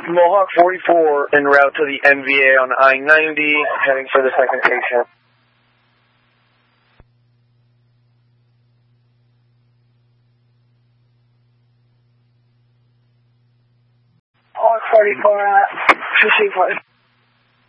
Mohawk 44 en route to the NVA on I-90, heading for the second patient. Mohawk 44, proceed for it.